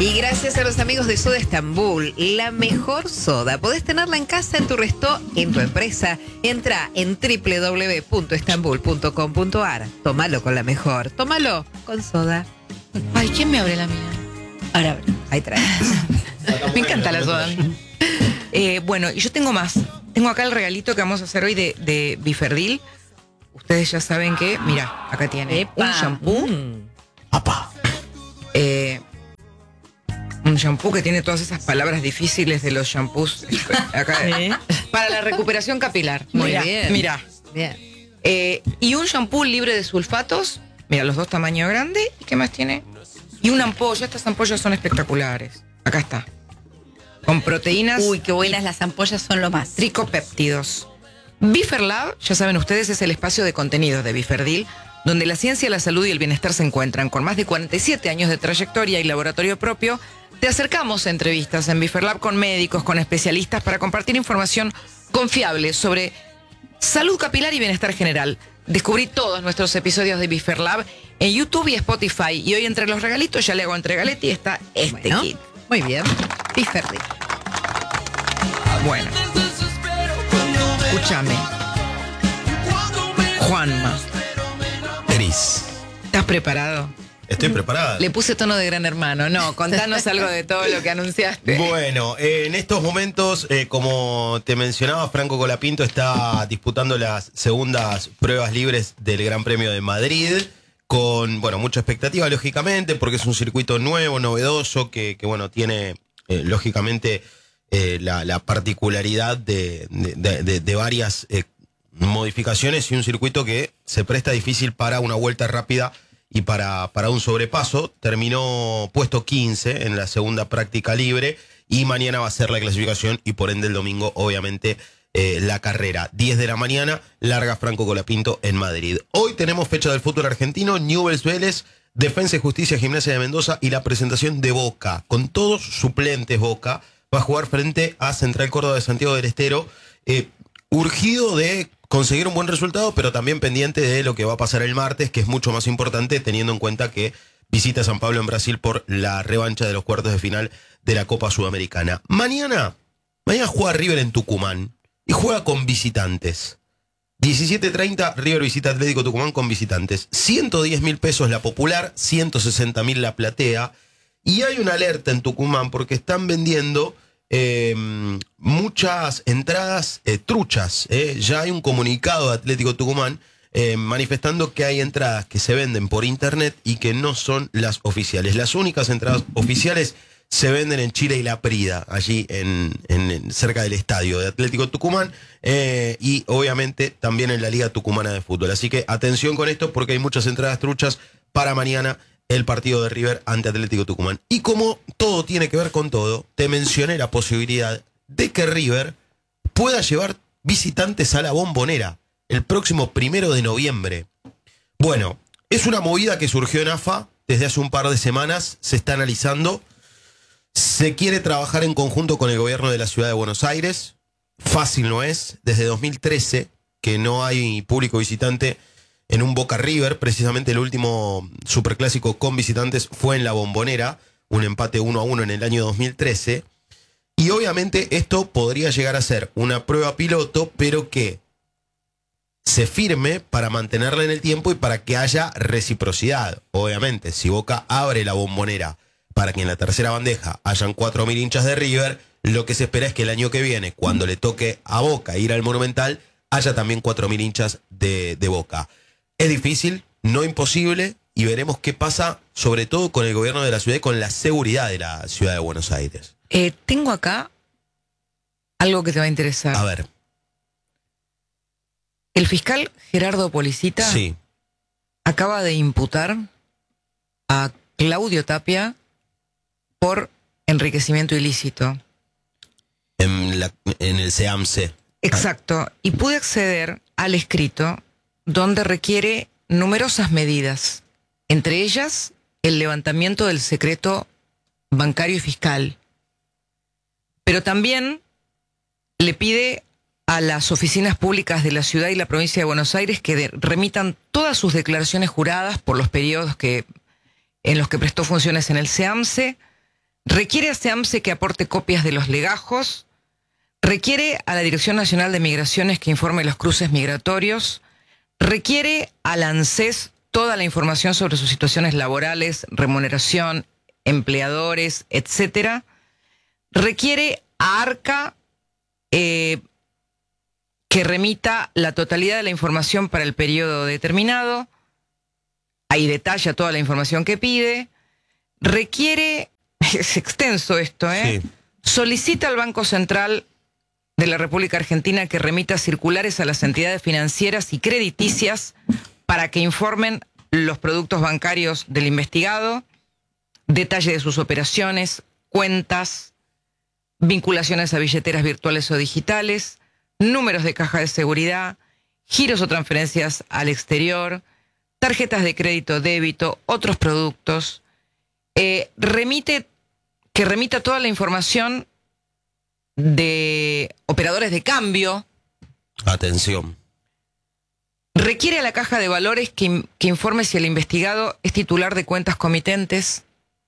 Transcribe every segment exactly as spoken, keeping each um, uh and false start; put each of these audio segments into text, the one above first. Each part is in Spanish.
Y gracias a los amigos de Soda Estambul, la mejor soda. Podés tenerla en casa, en tu resto, en tu empresa. Entra en doble u doble u doble u punto estambul punto com punto a r. Tómalo con la mejor. Tómalo con soda. Ay, ¿quién me abre la mía? Ahora, ahí trae. Me encanta la soda. Eh, bueno, y yo tengo más. Tengo acá el regalito que vamos a hacer hoy de, de Biferdil. Ustedes ya saben que, mira, acá tiene Epa. un shampoo. Mm. Papá. Eh, un shampoo que tiene todas esas palabras difíciles de los shampoos. Acá, Sí. para la recuperación capilar. Muy Mira, bien. Mira. Bien. Eh, y un shampoo libre de sulfatos. Mira, los dos tamaño grande. ¿Y qué más tiene? Y una ampolla. Estas ampollas son espectaculares. Acá está. Con proteínas. Uy, qué buenas las ampollas, son lo más. Tricopéptidos. Biferlab, ya saben ustedes, es el espacio de contenidos de Biferdil, donde la ciencia, la salud y el bienestar se encuentran. Con más de cuarenta y siete años de trayectoria y laboratorio propio, te acercamos a entrevistas en Biferlab con médicos, con especialistas, para compartir información confiable sobre salud capilar y bienestar general. Descubrí todos nuestros episodios de Biferlab en YouTube y Spotify. Y hoy, entre los regalitos, ya le hago entre Galetti, está este Bueno, kit. muy bien. Biferdil. Bueno, escúchame. Juanma, Eris. ¿estás preparado? Estoy preparada. Le puse tono de Gran Hermano. No, contanos algo de todo lo que anunciaste. Bueno, eh, en estos momentos, eh, como te mencionaba, Franco Colapinto está disputando las segundas pruebas libres del Gran Premio de Madrid, con, bueno, mucha expectativa, lógicamente, porque es un circuito nuevo, novedoso, que, que bueno, tiene, eh, lógicamente, eh, la, la particularidad de, de, de, de varias eh, modificaciones y un circuito que se presta difícil para una vuelta rápida y para, para un sobrepaso. Terminó puesto quince en la segunda práctica libre y mañana va a ser la clasificación y por ende el domingo, obviamente, eh, la carrera. diez de la mañana, larga Franco Colapinto en Madrid. Hoy tenemos fecha del fútbol argentino, Newell's Vélez, Defensa y Justicia, Gimnasia de Mendoza y la presentación de Boca. Con todos suplentes Boca, va a jugar frente a Central Córdoba de Santiago del Estero, eh, urgido de conseguir un buen resultado, pero también pendiente de lo que va a pasar el martes, que es mucho más importante teniendo en cuenta que visita San Pablo en Brasil por la revancha de los cuartos de final de la Copa Sudamericana. Mañana, mañana juega River en Tucumán y juega con visitantes. diecisiete treinta, River visita Atlético Tucumán con visitantes. ciento diez mil pesos la popular, ciento sesenta mil la platea. Y hay una alerta en Tucumán porque están vendiendo Eh, muchas entradas eh, truchas. Eh. Ya hay un comunicado de Atlético Tucumán eh, manifestando que hay entradas que se venden por internet y que no son las oficiales. Las únicas entradas oficiales se venden en Chile y La Prida, allí en, en, en cerca del estadio de Atlético Tucumán, eh, y obviamente también en la Liga Tucumana de Fútbol. Así que atención con esto porque hay muchas entradas truchas para mañana, el partido de River ante Atlético Tucumán. Y como todo tiene que ver con todo, te mencioné la posibilidad de que River pueda llevar visitantes a la Bombonera el próximo primero de noviembre. Bueno, es una movida que surgió en A F A desde hace un par de semanas, se está analizando, se quiere trabajar en conjunto con el gobierno de la ciudad de Buenos Aires, fácil no es, desde dos mil trece que no hay público visitante en un Boca River. Precisamente el último superclásico con visitantes fue en la Bombonera, un empate uno a uno en el año dos mil trece. Y obviamente esto podría llegar a ser una prueba piloto, pero que se firme para mantenerla en el tiempo y para que haya reciprocidad. Obviamente, si Boca abre la Bombonera para que en la tercera bandeja hayan cuatro mil hinchas de River, lo que se espera es que el año que viene, cuando le toque a Boca ir al Monumental, haya también cuatro mil hinchas de, de Boca. Es difícil, no imposible, y veremos qué pasa, sobre todo con el gobierno de la ciudad y con la seguridad de la ciudad de Buenos Aires. Eh, tengo acá algo que te va a interesar. A ver. El fiscal Gerardo Policita Sí. acaba de imputar a Claudio Tapia por enriquecimiento ilícito. En, la, en el C E A M C. Exacto. Y pude acceder al escrito donde requiere numerosas medidas, entre ellas el levantamiento del secreto bancario y fiscal. Pero también le pide a las oficinas públicas de la ciudad y la provincia de Buenos Aires que de, remitan todas sus declaraciones juradas por los periodos que, en los que prestó funciones en el C E A M C requiere a SEAMSE que aporte copias de los legajos, requiere a la Dirección Nacional de Migraciones que informe los cruces migratorios, requiere al ANSES toda la información sobre sus situaciones laborales, remuneración, empleadores, etcétera. Requiere a ARCA eh, que remita la totalidad de la información para el periodo determinado. Ahí detalla toda la información que pide. Requiere, es extenso esto, ¿eh? Sí. Solicita al Banco Central de la República Argentina que remita circulares a las entidades financieras y crediticias para que informen los productos bancarios del investigado, detalle de sus operaciones, cuentas, vinculaciones a billeteras virtuales o digitales, números de caja de seguridad, giros o transferencias al exterior, tarjetas de crédito, débito, otros productos. Eh, remite, que remita toda la información de operadores de cambio. Atención. Requiere a la caja de valores que, que informe si el investigado es titular de cuentas comitentes.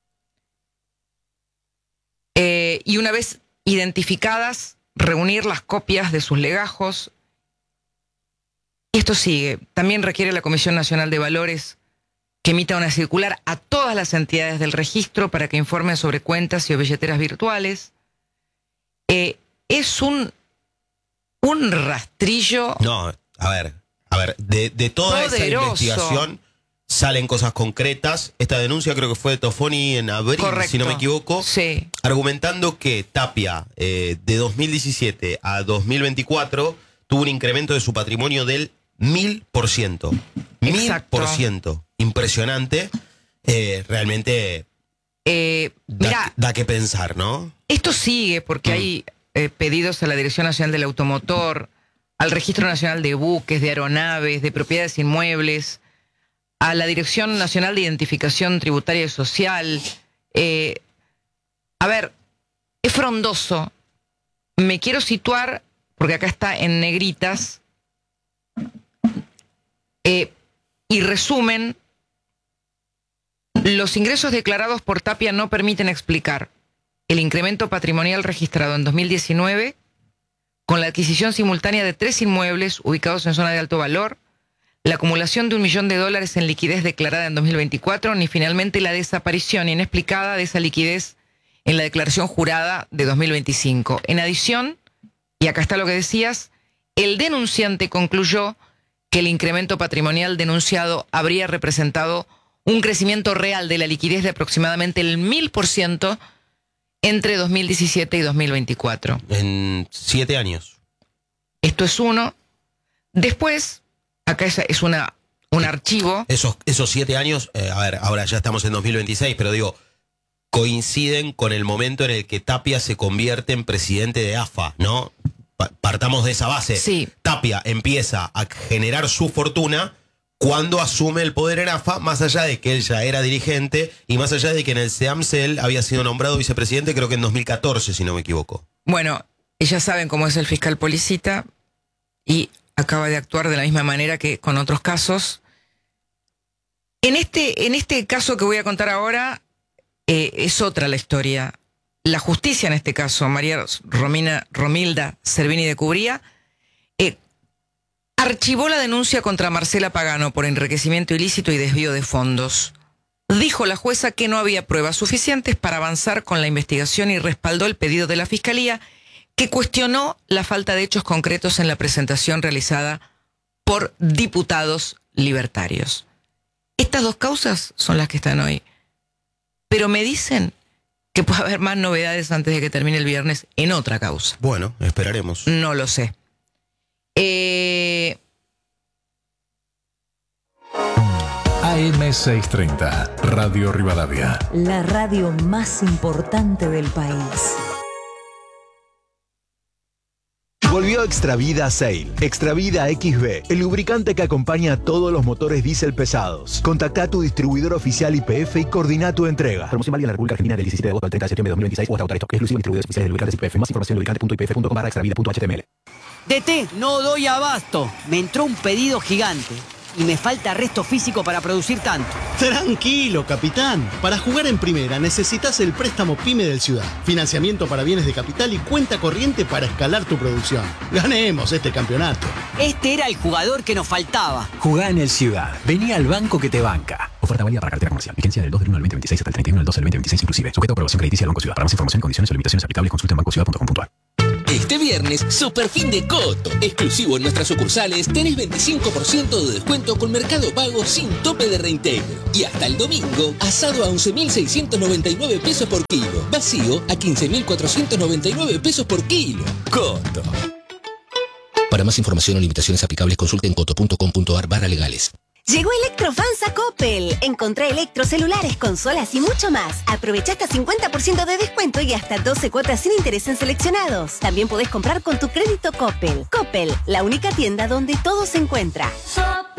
Eh, y una vez identificadas, reunir las copias de sus legajos. Y esto sigue. También requiere a la Comisión Nacional de Valores que emita una circular a todas las entidades del registro para que informen sobre cuentas y o billeteras virtuales. Eh, es un, un rastrillo. No, a ver, a ver, de, de toda Poderoso. esa investigación salen cosas concretas. Esta denuncia creo que fue de Tofoni en abril, Correcto. si no me equivoco, Sí. argumentando que Tapia eh, de dos mil diecisiete a dos mil veinticuatro tuvo un incremento de su patrimonio del mil por ciento. Mil Exacto. por ciento. Impresionante. Eh, realmente Eh, da, mira, da que pensar, ¿no? esto sigue porque hay eh, pedidos a la Dirección Nacional del Automotor, al Registro Nacional de Buques, de Aeronaves, de Propiedades Inmuebles, a la Dirección Nacional de Identificación Tributaria y Social. Eh, a ver, es frondoso. Me quiero situar, porque acá está en negritas, eh, y resumen, los ingresos declarados por Tapia no permiten explicar el incremento patrimonial registrado en dos mil diecinueve con la adquisición simultánea de tres inmuebles ubicados en zona de alto valor, la acumulación de un millón de dólares en liquidez declarada en dos mil veinticuatro, ni finalmente la desaparición inexplicada de esa liquidez en la declaración jurada de dos mil veinticinco. En adición, y acá está lo que decías, el denunciante concluyó que el incremento patrimonial denunciado habría representado un crecimiento real de la liquidez de aproximadamente el mil por ciento entre dos mil diecisiete y dos mil veinticuatro. En siete años. Esto es uno. Después, acá es, es una, un archivo. Esos, esos siete años, eh, a ver, ahora ya estamos en dos mil veintiséis, pero digo, coinciden con el momento en el que Tapia se convierte en presidente de A F A, ¿no? Pa- partamos de esa base. Sí. Tapia empieza a generar su fortuna cuando asume el poder en A F A, más allá de que él ya era dirigente y más allá de que en el SEAMSE él había sido nombrado vicepresidente, creo que en dos mil catorce, si no me equivoco. Bueno, ya saben cómo es el fiscal Policita y acaba de actuar de la misma manera que con otros casos. En este, en este caso que voy a contar ahora, eh, es otra la historia. La justicia en este caso, María Romina, Romilda Cervini de Cubría, eh, archivó la denuncia contra Marcela Pagano por enriquecimiento ilícito y desvío de fondos. Dijo la jueza que no había pruebas suficientes para avanzar con la investigación y respaldó el pedido de la Fiscalía, que cuestionó la falta de hechos concretos en la presentación realizada por diputados libertarios. Estas dos causas son las que están hoy. Pero me dicen que puede haber más novedades antes de que termine el viernes en otra causa. Bueno, esperaremos. No lo sé. Eh... A M seiscientos treinta, Radio Rivadavia. La radio más importante del país. Volvió Extravida Sail. Extravida X B, el lubricante que acompaña a todos los motores diésel pesados. Contacta a tu distribuidor oficial Y P F y coordina tu entrega. Promoción válida en la República Argentina del diecisiete de agosto al treinta de septiembre de dos mil veintiséis o hasta agotar esto. Exclusivo en distribuidores oficiales de lubricantes Y P F. Más información en lubricante punto i p f punto com barra extravida punto h t m l. D T, no doy abasto. Me entró un pedido gigante. y me falta resto físico para producir tanto. Tranquilo, capitán. Para jugar en primera necesitas el préstamo PYME del Ciudad. Financiamiento para bienes de capital y cuenta corriente para escalar tu producción. Ganemos este campeonato. Este era el jugador que nos faltaba. Jugá en el Ciudad. Vení al banco que te banca. Oferta válida para cartera comercial. Vigencia del dos del uno al veinte veintiséis hasta el treinta y uno del dos del veinte veintiséis inclusive. Sujeto a aprobación crediticia del Banco Ciudad. Para más información y condiciones o limitaciones aplicables, consulta en banco ciudad punto com punto a r. Este viernes, super fin de Coto. Exclusivo en nuestras sucursales, tenés veinticinco por ciento de descuento con Mercado Pago sin tope de reintegro. Y hasta el domingo, asado a once mil seiscientos noventa y nueve pesos por kilo. Vacío a quince mil cuatrocientos noventa y nueve pesos por kilo. Coto. Para más información o limitaciones aplicables, consulte en coto punto com punto a r barra legales. Llegó Electrofans a Coppel. Encontrá electrocelulares, consolas y mucho más. Aprovecha hasta cincuenta por ciento de descuento y hasta doce cuotas sin interés en seleccionados. También podés comprar con tu crédito Coppel. Coppel, la única tienda donde todo se encuentra.